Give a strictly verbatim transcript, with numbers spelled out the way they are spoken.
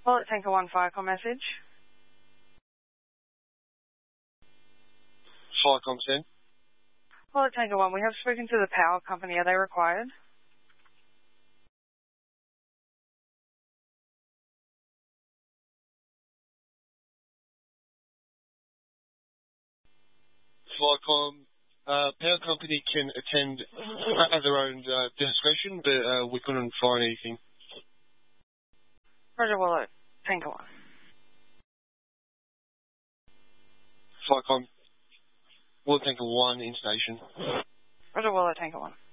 Bullet Tanker one, Firecom message. Firecom send. Bullet Tanker one, we have spoken to the power company. Are they required? Firecom, uh, power company can attend at their own uh, discretion, but uh, we couldn't find anything. Roger, Bullet Tanker one. Firecom, Bullet Tanker one in station. Roger, Bullet Tanker one.